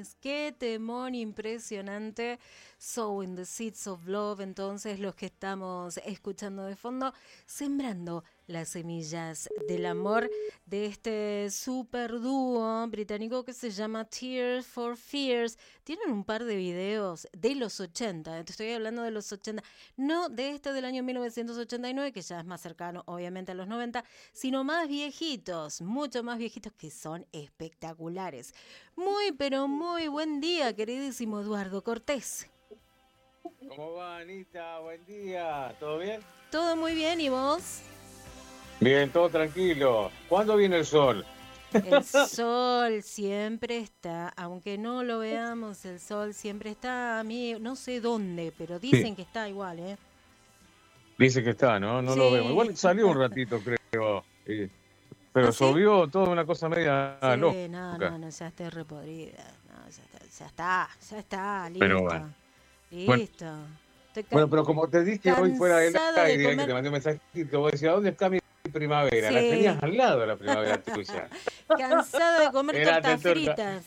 temones, qué temón impresionante. Sowing the Seeds of Love, entonces los que estamos escuchando de fondo, sembrando las semillas del amor de este super dúo británico que se llama Tears for Fears. Tienen un par de videos de los 80, te estoy hablando de los 80, no de este del año 1989, que ya es más cercano obviamente a los 90, sino más viejitos, mucho más viejitos, que son espectaculares. Muy, pero muy buen día, queridísimo Eduardo Cortés. ¿Cómo va, Anita? Buen día. ¿Todo bien? Todo muy bien, ¿y vos? Bien, todo tranquilo. ¿Cuándo viene el sol? El sol siempre está, aunque no lo veamos, el sol siempre está, a mí no sé dónde, pero dicen Sí. que está igual, ¿eh? Dice que está, ¿no? No Sí. lo vemos. Igual salió un ratito, creo. Pero ¿Ah, sí? llovió toda una cosa media Sí, loca. no, ya estoy repodrida. No, ya está, listo. Pero bueno. Listo. Bueno, pero como te dije hoy fuera del Cansada de aire, que comer. te mandé un mensajito, vos decías, ¿dónde está mi primavera? Sí. La tenías al lado, la primavera tuya. Cansada de comer Era tortas torta. fritas.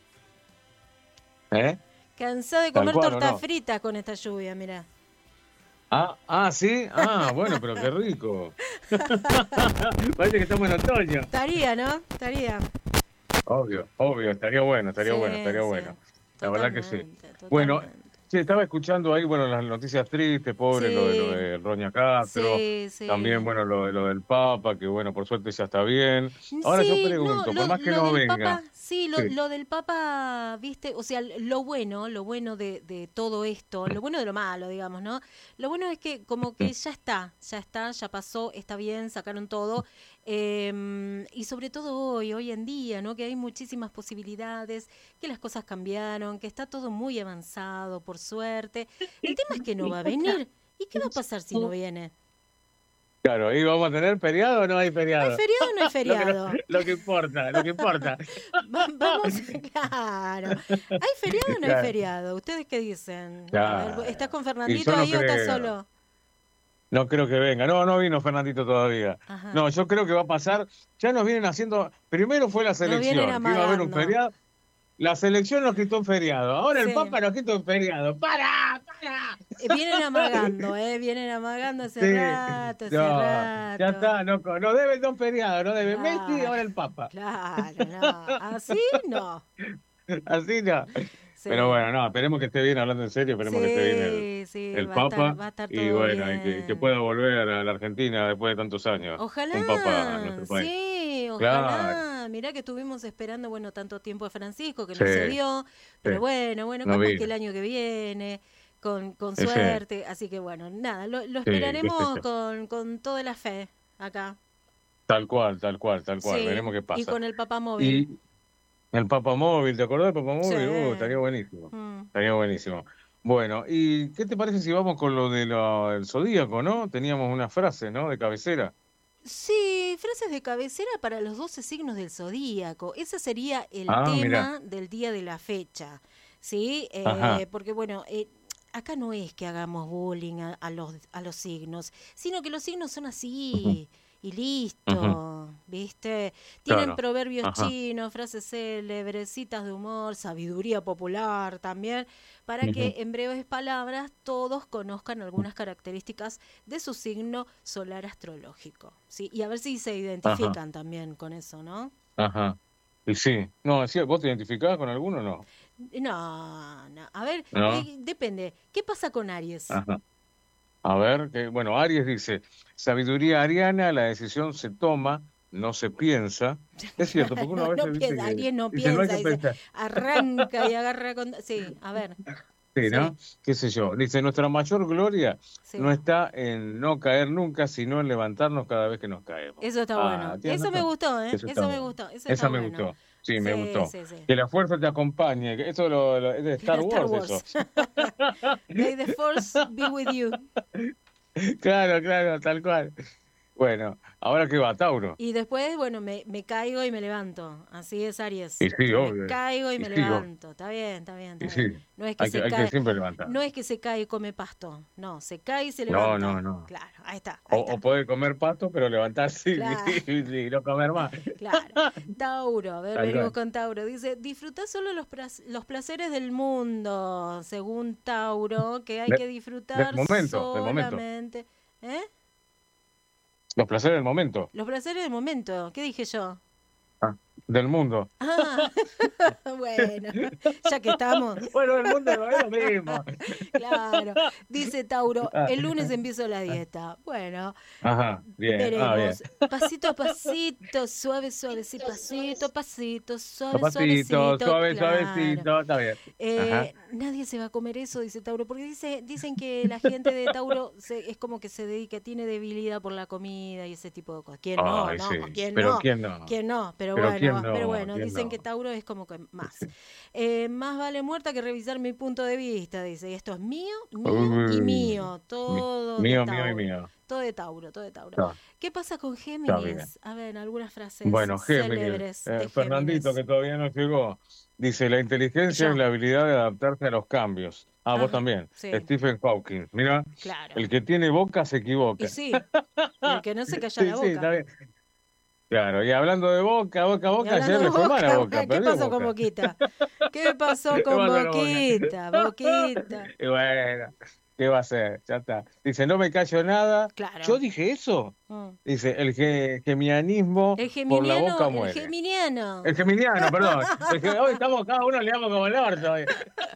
¿Eh? Cansada de Tal comer cual, ¿o tortas no? fritas con esta lluvia, mirá. ¿Sí? Bueno, pero qué rico. Parece que estamos en otoño. Estaría, ¿no? Estaría. Obvio, estaría bueno. Sí, La verdad que sí. totalmente. Bueno, sí, estaba escuchando ahí, bueno, las noticias tristes, pobre, Sí. lo de Roña Castro, Sí. también, bueno, lo del Papa, que bueno, por suerte ya está bien. Ahora yo Sí, pregunto, por más que lo no del venga, Papa, sí, sí, lo del Papa, viste, o sea, lo bueno de todo esto, lo bueno de lo malo, digamos, ¿no? Lo bueno es que como que ya pasó, está bien, sacaron todo, y sobre todo hoy en día, ¿no? Que hay muchísimas posibilidades, que las cosas cambiaron, que está todo muy avanzado, por suerte. El tema es que no va a venir. ¿Y qué va a pasar si no viene? claro, ¿y vamos a tener feriado o no hay ¿No hay feriado? feriado o no hay feriado? Lo que importa. Vamos, claro. ¿Hay feriado o no hay Claro, feriado? ¿Ustedes qué dicen? A ver, claro. ¿estás con Y Fernandito yo no ahí o estás creo. solo? No creo que venga. No vino Fernandito todavía. Ajá. No, yo creo que va a pasar. Ya nos vienen haciendo. Primero fue la Nos vienen selección, que iba a haber un amagando. feriado. La selección nos quitó un feriado. Ahora el Sí. Papa nos quita un feriado. ¡Para! Vienen amagando hace Sí. rato, hace No, ya rato. está. No deben dos feriados. No debe Messi, Claro, ahora el Papa. claro, no. ¿Así? No. Así no. Sí. Pero bueno, no, esperemos que esté bien, hablando en serio. Esperemos que esté bien Sí, el Papa. va a estar Y todo bueno, y que bien. pueda volver a la Argentina después de tantos años. Un Papa a Ojalá, nuestro país. sí, Claro. ojalá. Mirá que estuvimos esperando, bueno, tanto tiempo de Francisco que Sí, no se dio, sí. pero bueno, No capaz que vino. el año que viene, con Sí, suerte. Así que bueno, nada, lo sí, qué sé esperaremos yo. con toda la fe acá. Tal cual. Sí, Veremos qué y pasa. con el papá móvil. Y el Papa Móvil, ¿te acordás del Papa Sí. Móvil? Estaría buenísimo. Mm. Estaría buenísimo. Bueno, ¿y qué te parece si vamos con lo del zodíaco, no? Teníamos una frase, ¿no? De cabecera. Sí, frases de cabecera para los 12 signos del zodíaco. Ese sería el Mirá. tema del día de la fecha, ¿sí? Ajá. Porque bueno, acá no es que hagamos bullying a los signos, sino que los signos son Ujú, así y ujú. listo, ¿viste? Tienen Claro. proverbios Ajá. chinos, frases célebres, citas de humor, sabiduría popular también, para que Ujú. en breves palabras todos conozcan algunas características de su signo solar astrológico, ¿sí? Y a ver si se Ajá. identifican también con eso, ¿no? Ajá. Y sí. No, decía, ¿vos te identificabas con alguno o no? No, a ver, ¿No? depende. ¿Qué pasa con Aries? Ajá. A ver, bueno, Aries dice, sabiduría ariana, la decisión se toma, no se piensa. Es cierto, porque uno a No veces dice piensa, que, Aries no dice, no hay piensa, que dice, pensar. arranca y agarra con... Sí, a ver, Sí, sí, ¿no? ¿Qué sé yo? Dice, nuestra mayor gloria no sí. está en no caer nunca, sino en levantarnos cada vez que nos caemos. Eso está bueno. ¿Tienes Eso me razón? gustó, ¿eh? Eso está Eso me bueno. gustó, eso está Esa me bueno. gustó. Sí, me Sí, gustó. sí, sí. Que la fuerza te acompañe. Eso es de Star Star Wars, eso. Wars. May the Force be with you. Claro, tal cual. Bueno, ¿Ahora qué va, Tauro? Y después, bueno, me caigo y me levanto. Así es Aries. Y sí, Me obvio. caigo y Y me sí, obvio. levanto. Está bien, está bien, Y está sí, bien. No es que se hay que cae, siempre levantar. no es que se cae y come pasto. No, se cae y se No, levanta. no, no. Claro, ahí está, ahí O está. poder comer pasto, pero levantarse Claro, y no comer más. claro. Tauro, a ver, Tal venimos cual. con Tauro. Dice, disfruta solo los placeres del mundo, según Tauro, que hay De- que del disfrutar momento, del momento. solamente. ¿Eh? Los placeres del momento. Los placeres del momento. ¿Qué dije yo? Ah, del mundo. Ah, bueno, ya que estamos. Bueno, el mundo no es lo mismo. Claro, dice Tauro, Ah, el lunes empiezo la dieta. Bueno, ajá, bien, bien. veremos. Pasito a pasito, suave, suave, sí, pasito a pasito, suave, Zapatito, suavecito, suave, claro. suavecito, está bien. Ajá. Nadie se va a comer eso, dice Tauro, porque dicen que la gente de Tauro es como que se dedica, tiene debilidad por la comida y ese tipo de cosas. ¿Quién no? Ay, ¿No? sí. ¿Quién Pero no? ¿quién no? ¿Quién no? Pero ¿quién Pero no? bueno, ¿Quién dicen que no? Tauro es como que más. Más vale muerta que revisar mi punto de vista, dice. Y esto es mío, mío y Uy, mío. Todo de mío, mío y Tauro. mío. Todo de Tauro, todo de Tauro. Está, ¿Qué pasa con está bien. Géminis? A ver, algunas frases Bueno, Géminis, célebres de Fernandito, Géminis. que todavía no llegó, dice, la inteligencia es Yo, la habilidad de adaptarse a los cambios. Ah, vos ajá, también. sí, Stephen Hawking. Mira, claro. el que tiene boca se Y equivoca. sí, y el que no se calla Sí, la sí, está boca. bien. Claro, y hablando de boca, boca, Y boca, hablando ayer de le fue mal a Boca, boca, ¿qué perdió pasó con Boca. Boquita? ¿Qué pasó ¿Qué con pasó con Boca? Boquita? Boquita. Y bueno, ¿qué va a hacer? Ya está. Dice, no me callo nada. ¿Yo Claro. dije eso? Mm. Dice, el gemianismo El por la geminiano, boca el muere. geminiano. El geminiano, perdón. Hoy estamos cada uno le damos como el orto. Hoy.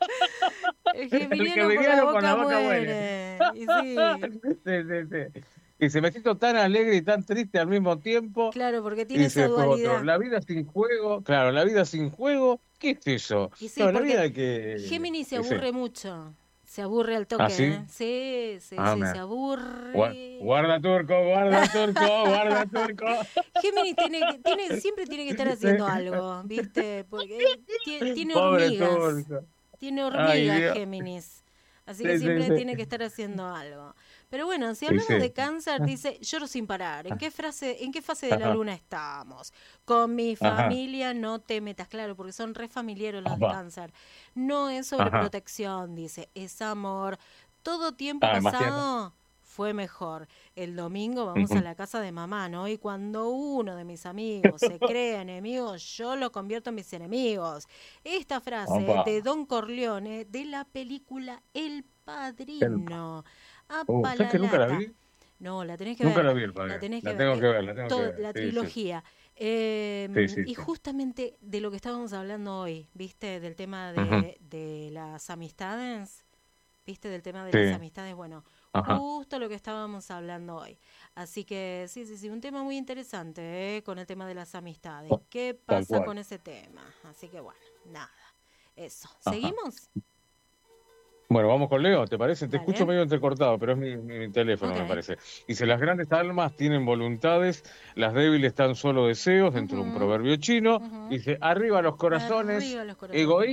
El El geminiano por la geminiano por la boca boca muere. muere. Y sí, Sí, sí, sí. Dice, me siento tan alegre y tan triste al mismo tiempo. claro, porque Y tiene dice esa después otro, dualidad. la vida sin juego, claro, la vida sin juego, ¿qué es eso? Y sí, No, la porque vida hay que... Géminis se Sí. aburre mucho. Se aburre al ¿Ah, toque, sí? ¿eh? Sí, sí, Ah, sí, se mira. aburre. Guarda turco, guarda turco, guarda turco. Géminis siempre tiene que estar haciendo algo, ¿viste? Porque tiene Pobre hormigas. turco. Tiene Ay, hormigas Dios. Géminis. Así que Sí, sí, siempre tiene que sí. estar haciendo algo. Pero bueno, si Y hablamos sí. de cáncer, dice, lloro sin parar. ¿En qué fase de la Ajá, luna estamos? Con mi ajá, familia no te metas, claro, porque son re familiares los de ajá, cáncer. No es ajá. sobreprotección, dice, es amor. Todo tiempo Ah, más tiempo. pasado fue mejor. El domingo vamos a Ujú. la casa de mamá, ¿no? Y cuando uno de mis amigos se cree enemigo, yo lo convierto en mis enemigos. Esta frase Opa. de Don Corleone de la película El El- Padrino. ¿Sabes que nunca la Apalalata. vi? No, la tenés que Nunca ver. la vi el La padre. tenés que La ver. tengo que ver, la tengo que ver. La Sí, sí. trilogía. Sí, sí, Y sí. justamente de lo que estábamos hablando hoy, ¿viste? Del tema Ujú. de las amistades. ¿Viste? Del tema de las Sí, amistades. Bueno, ajá, justo lo que estábamos hablando hoy. Así que sí, sí, sí, un tema muy interesante, ¿eh? Con el tema de las amistades. ¿Qué tal pasa cual. con ese tema? Así que bueno, nada. Eso. Ajá. ¿Seguimos? Bueno, vamos con Leo, ¿te parece? Te escucho Dale. medio entrecortado, pero es mi teléfono, me Ok. parece. Dice, las grandes almas tienen voluntades, las débiles tan solo deseos, dentro de un Ujú, proverbio chino. ujú. Dice, arriba los corazones, Arriba los corazones.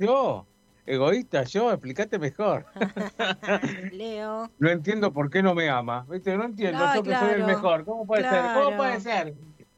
egoísta yo, explícate mejor. Leo. No entiendo por qué no me ama, ¿viste? No entiendo, Ay, yo que soy el claro, mejor, ¿cómo puede ser? ¿Cómo puede claro. ser?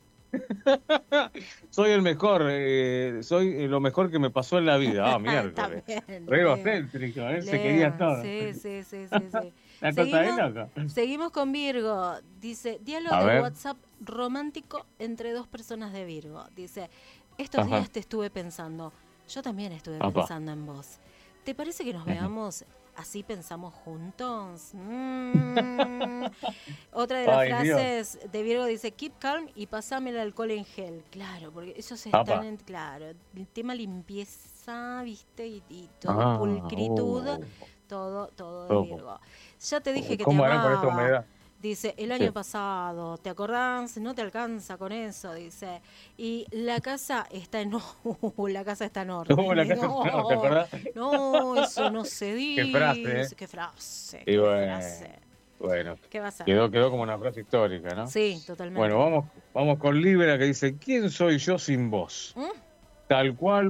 Soy el mejor, soy lo mejor que me pasó en la vida. Ah, miércoles. También, Re Leo. egocéntrico, él se quería Leo, todo. sí, sí, sí, sí, sí. Una cosa de Seguimos, loco. seguimos con Virgo. Dice, diálogo A de ver, WhatsApp romántico entre dos personas de Virgo. Dice, estos ajá, días te estuve pensando. Yo también estuve apa. pensando en vos. ¿Te parece que nos Ujú. veamos así pensamos juntos? Otra de las Ay, Dios, frases de Virgo dice, keep calm y pasame el alcohol en gel. Claro, porque ellos están apa. en, claro, el tema limpieza, viste, y todo, Ah, pulcritud, todo de oh. Virgo. Ya te dije que te ¿Cómo harán con esta amaba. humedad? Dice, el Sí. año pasado, ¿te acordás? No te alcanza con eso, dice. Y la casa está en... la casa está en ¿Cómo la orden. casa? No, ¿te No, acordás? no, eso no se Qué frase, ¿eh? dice. Qué frase, Y qué bueno, frase. bueno, ¿Qué va a ser? quedó como una frase histórica, ¿no? Sí, Bueno, totalmente. vamos con Libra que dice, ¿quién soy yo sin vos? ¿Mm? Tal cual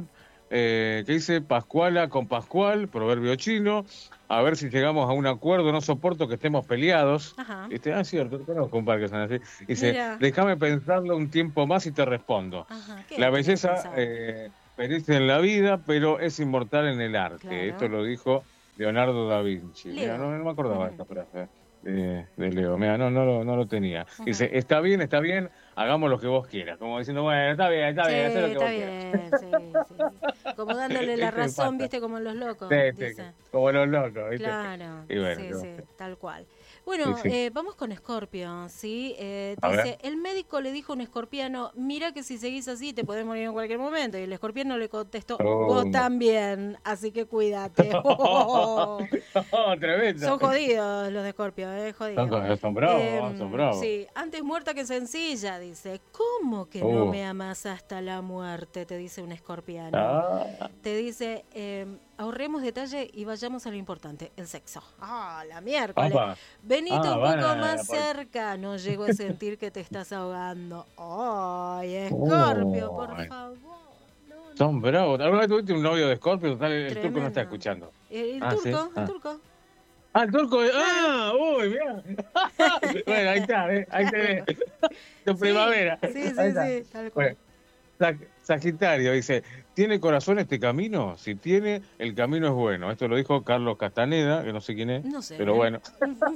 que dice Pascuala con Pascual, proverbio chino, a ver si llegamos a un acuerdo, no soporto que estemos peleados. Ajá. Es cierto, conozco un par que son así. Dice, Mira. déjame pensarlo un tiempo más y te respondo. Ajá. ¿Qué La tenés que belleza pensar? perece en la vida, pero es inmortal en el arte. Claro. Esto lo dijo Leonardo da Vinci. Mira, Leo. no me acordaba de esta frase de Leo. Mira, no lo tenía. Dice, Ujú. está bien, hagamos lo que vos quieras. Como diciendo, bueno, está bien, Sí, haz lo que está vos quieras. bien, sí. Como dándole la ¿Viste? razón, Pasa. viste, como los locos, Sí, dice. como los locos, ¿viste? Claro, Y bueno, sí, sí. tal cual. Sí, Bueno, sí. vamos con Escorpio, ¿sí? A ver. Dice, el médico le dijo a un escorpiano, mira que si seguís así te podés morir en cualquier momento. Y el escorpiano le contestó, vos Oh. también, así que cuídate. Oh, Tremendo. son jodidos los de Escorpio, jodidos. Son bravos, son bravos. Sí, antes muerta que sencilla, dice. ¿Cómo que no me amas hasta la muerte? Te dice un escorpiano. Ah. Te dice, ahorremos detalle y vayamos a lo importante, el sexo. Ah, la miércoles. Opa. Venite un van poco a más la cerca. No llego a sentir que te estás ahogando. Ay, Escorpio, por favor. No. Son bravos. ¿Alguna vez tuviste un novio de Scorpio? Total, el turco no está Tremendo. escuchando. El ¿sí? turco, el turco. Ah, el turco. Uy, mira. Bueno, ahí está, ahí tenés. Tu primavera. Sí, Ahí está. tal cual. Bueno, Sagitario dice, ¿tiene corazón este camino? Si tiene, el camino es bueno. Esto lo dijo Carlos Castaneda, que no sé quién es, No sé. pero bueno. Un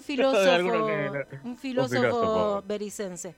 filósofo bericense.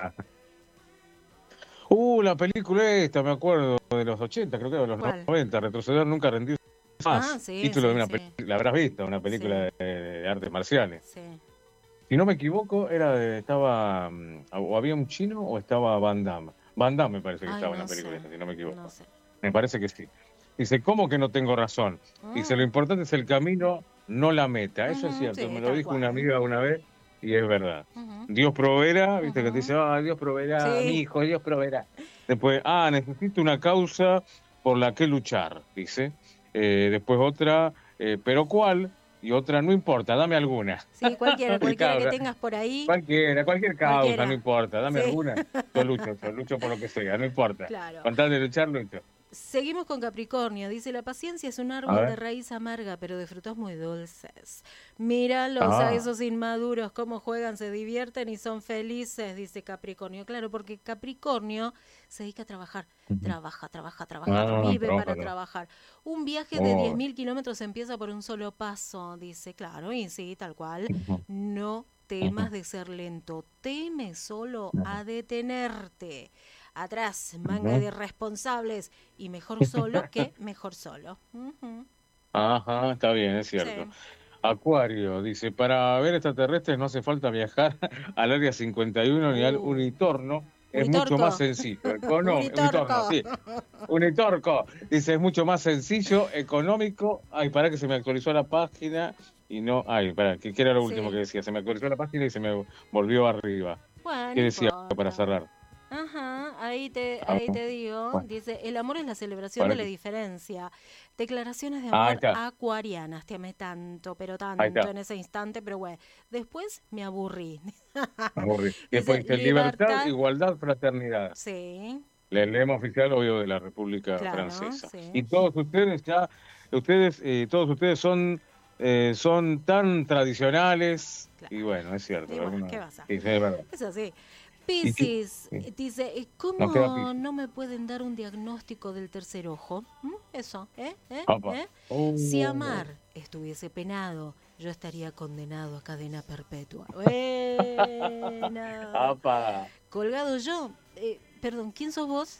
La película esta, me acuerdo, de los 80, creo que de los ¿Cuál? 90, Retroceder nunca rendirse más. Sí, Título de una sí. película, la habrás visto, una película de artes marciales. Sí. Si no me equivoco, estaba, o había un chino o estaba Van Damme. Van Damme me parece que estaba en la película esa, si no me equivoco. No sé. Me parece que sí. Dice, ¿cómo que no tengo razón? Dice, lo importante es el camino, no la meta. Eso es cierto, me lo dijo una amiga una vez y es verdad. Dios proveerá, viste que te dice, Dios proveerá, mi hijo, Dios proveerá. Después, necesito una causa por la que luchar, dice. Después otra, pero ¿cuál? Y otra, no importa, dame alguna. Sí, cualquiera que tengas por ahí. Cualquier causa, no importa, dame alguna. Yo lucho por lo que sea, no importa. Claro. Con tal de luchar, lucho. Seguimos con Capricornio. Dice, la paciencia es un árbol de raíz amarga, pero de frutos muy dulces. Míralos a esos inmaduros, cómo juegan, se divierten y son felices, dice Capricornio. Claro, porque Capricornio se dedica a trabajar. Trabaja, vive para trabajar. Un viaje de 10.000 kilómetros empieza por un solo paso, dice. Claro, y sí, tal cual. No temas de ser lento, teme solo a detenerte. Atrás, manga de irresponsables, y mejor solo que mejor solo. Ajá, está bien, es cierto. Sí. Acuario dice, para ver extraterrestres no hace falta viajar al área 51 ni al Unitorno, es mucho más sencillo. Unitorno, sí. Unitorco. Dice, es mucho más sencillo, económico. Ay, para que se me actualizó la página y no... que era lo último que decía. Se me actualizó la página y se me volvió arriba. Bueno, ¿qué decía para cerrar? Ajá, ahí te digo, bueno. Dice, el amor es la celebración de la diferencia. Declaraciones de amor acuarianas, te amé tanto, pero tanto en ese instante, pero bueno, después me aburrí. Después dice, libertad, igualdad, fraternidad. Sí. El lema oficial, obvio, de la República Francesa. Sí. Y todos ustedes todos ustedes son tan tradicionales, claro. Y bueno, es cierto. ¿Qué vas a hacer? Sí, es verdad. Es así. Piscis dice, ¿cómo no me pueden dar un diagnóstico del tercer ojo? Eso, Si amar estuviese penado, yo estaría condenado a cadena perpetua. Buena. Colgado yo. Perdón, ¿quién sos vos?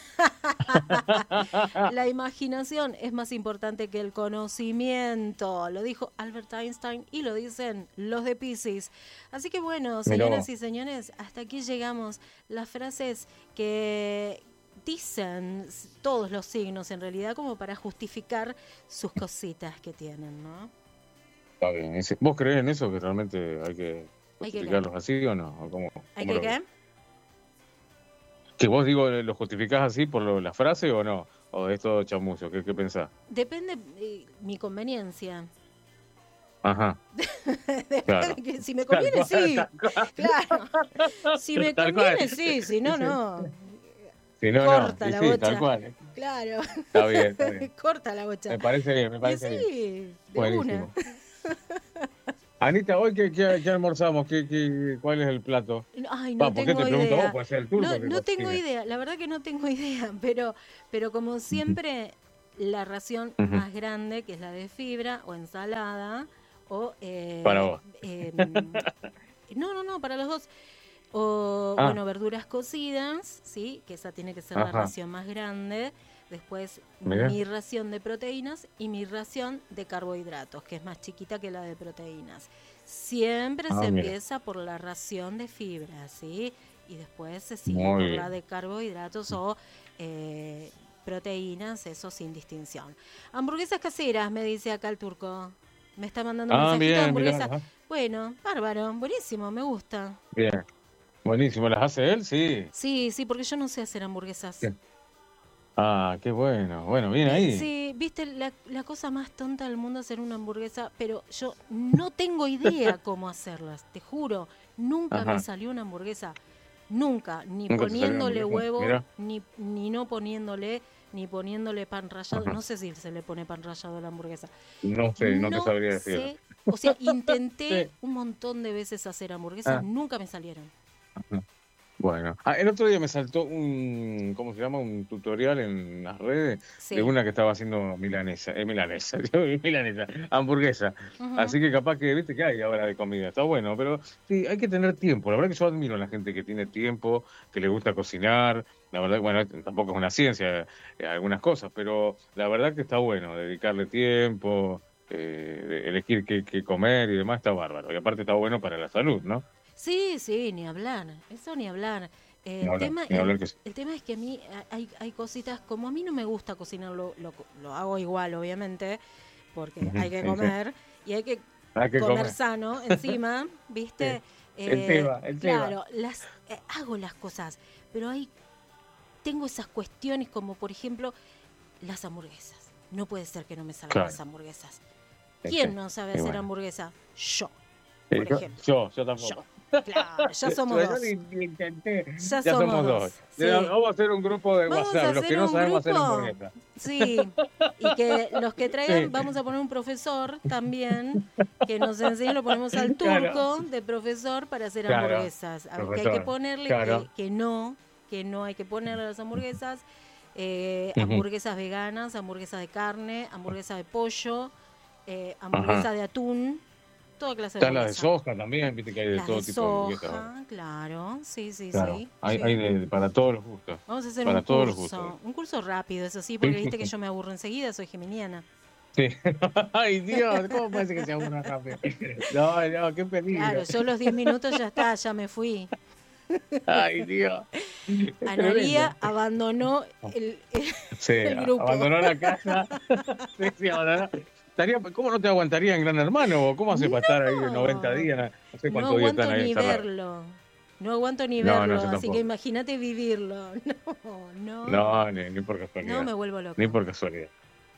La imaginación es más importante que el conocimiento. Lo dijo Albert Einstein y lo dicen los de Piscis. Así que bueno, señoras y señores, hasta aquí llegamos. Las frases que dicen todos los signos en realidad como para justificar sus cositas que tienen, ¿no? Está bien. ¿Vos creés en eso que realmente hay que justificarlos así o no? ¿Hay que qué? ¿Que vos lo justificás así por la frase o no? ¿O es todo chamuyo? ¿Qué pensás? Depende de mi conveniencia. Ajá. Claro. Si me conviene, sí. Claro. Si me conviene, sí. Si no, no. Si no, corta no. la Sí, bocha. tal cual. Claro. Está bien. Corta la bocha. Me parece bien, Sí, de Buenísimo. una. Anita, ¿hoy qué almorzamos? ¿Cuál es el plato? Ay, no ¿Por qué tengo te pregunto idea. vos? Puede ser el turco que No tengo cocine. idea, la verdad que no tengo idea, pero como siempre, la ración más grande, que es la de fibra o ensalada, o... Para vos. no, para los dos. O, bueno, verduras cocidas, ¿sí? Que esa tiene que ser la ración más grande. Después Mirá. mi ración de proteínas y mi ración de carbohidratos, que es más chiquita que la de proteínas. Siempre se empieza por la ración de fibra, ¿sí? Y después se sigue por la de carbohidratos o proteínas, eso sin distinción. Hamburguesas caseras, me dice acá el turco. Me está mandando un mensajito de hamburguesas. Mirá. Bueno, bárbaro, buenísimo, me gusta. Bien, buenísimo. ¿Las hace él? Sí. Sí, porque yo no sé hacer hamburguesas. Bien. Ah, qué bueno. Bueno, bien ahí. Sí, viste, la cosa más tonta del mundo es hacer una hamburguesa, pero yo no tengo idea cómo hacerlas, te juro. Nunca me salió una hamburguesa. Nunca. Ni poniéndole huevo, ni no poniéndole, ni poniéndole pan rallado. No sé si se le pone pan rallado a la hamburguesa. No sé, no te sabría decir. O sea, intenté un montón de veces hacer hamburguesas, nunca me salieron. Bueno, el otro día me saltó ¿cómo se llama? Un tutorial en las redes de una que estaba haciendo milanesa, hamburguesa. Así que capaz que, viste que hay ahora de comida, está bueno, pero sí, hay que tener tiempo. La verdad que yo admiro a la gente que tiene tiempo, que le gusta cocinar. La verdad, bueno, tampoco es una ciencia algunas cosas, pero la verdad que está bueno dedicarle tiempo, elegir qué comer y demás, está bárbaro. Y aparte está bueno para la salud, ¿no? Sí, ni hablar, eso ni hablar. El tema es que a mí hay cositas, como a mí no me gusta cocinar, lo hago igual, obviamente, porque hay que comer y hay que comer sano encima, ¿viste? Sí. El claro, hago las cosas, pero tengo esas cuestiones como, por ejemplo, las hamburguesas. No puede ser que no me salgan las hamburguesas. ¿Quién no sabe hacer hamburguesa? Yo, por ejemplo. Yo tampoco. Claro, ya somos dos. Ya somos dos. Sí. Vamos a hacer un grupo de WhatsApp, los que no sabemos hacer hamburguesas. Sí, y que los que traigan, vamos a poner un profesor también, que nos enseñe, lo ponemos al turco de profesor para hacer hamburguesas. A ver, que hay que ponerle, que no hay que ponerle a las hamburguesas, hamburguesas veganas, hamburguesas de carne, hamburguesas de pollo, hamburguesa de atún. Toda clase de hamburguesa. Está la de soja también, viste que hay de todo tipo de hamburguesas. Claro, sí. Hay para todos los gustos. Vamos a hacer un curso rápido, eso sí, porque viste que yo me aburro enseguida, soy geminiana. Sí. Ay, Dios, ¿cómo parece que se aburra rápido? No, qué peligro. Claro, yo los 10 minutos ya me fui. Ay, Dios. Analía abandonó el grupo. Abandonó la casa. Sí, abandonó. ¿Cómo no te aguantaría en Gran Hermano? ¿Cómo hace para estar ahí 90 días? No sé cuántos días están ahí encerrados. No aguanto ni verlo, así que imagínate vivirlo. No. Ni por casualidad. No me vuelvo loco. Ni por casualidad.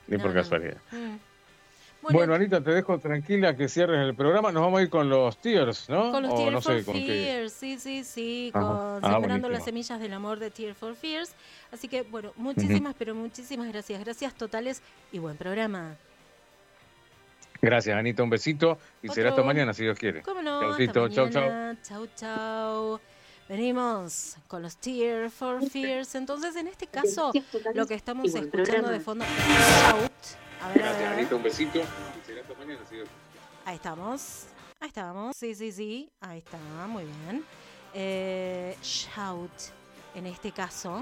Bueno, Anita, te dejo tranquila que cierres el programa. Nos vamos a ir con los Tears, ¿no? Con los Tears for Fears, sí. Sembrando las semillas del amor de Tears for Fears. Así que, bueno, pero muchísimas gracias. Gracias totales y buen programa. Gracias, Anita, un besito y será hasta mañana, si Dios quiere. ¿Cómo no? Chaucito, Chau. Venimos con los Tears for Fears. Entonces, en este caso, lo que estamos escuchando de fondo es Shout. Gracias, Anita, un besito y será hasta mañana, si Dios quiere. Ahí estamos. Sí. Ahí está, muy bien. Shout, en este caso.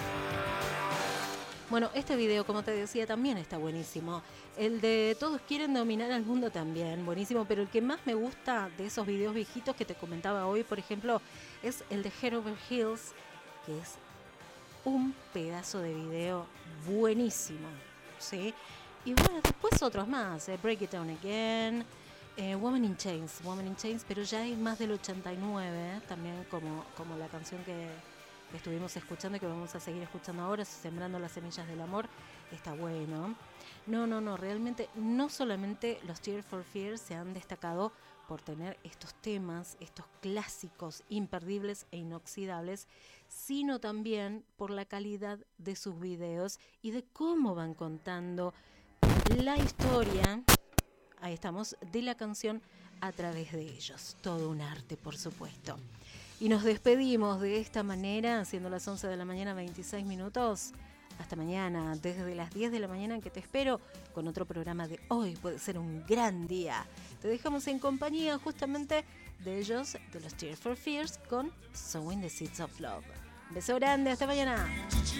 Bueno, este video, como te decía, también está buenísimo. El de Todos quieren dominar al mundo también, buenísimo. Pero el que más me gusta de esos videos viejitos que te comentaba hoy, por ejemplo, es el de Head Over Heels, que es un pedazo de video buenísimo, ¿sí? Y bueno, después otros más, Break It Down Again, Woman in Chains, pero ya es más del 89, también como la canción que estuvimos escuchando y que vamos a seguir escuchando ahora, Sembrando las semillas del amor, está bueno. No, realmente no solamente los Tears for Fears se han destacado por tener estos temas, estos clásicos imperdibles e inoxidables, sino también por la calidad de sus videos y de cómo van contando la historia, ahí estamos, de la canción a través de ellos. Todo un arte, por supuesto. Y nos despedimos de esta manera, siendo las 11 de la mañana, 26 minutos. Hasta mañana, desde las 10 de la mañana en que te espero, con otro programa de Hoy Puede Ser un Gran Día. Te dejamos en compañía justamente de ellos, de los Tears for Fears, con Sowing the Seeds of Love. Un beso grande, hasta mañana.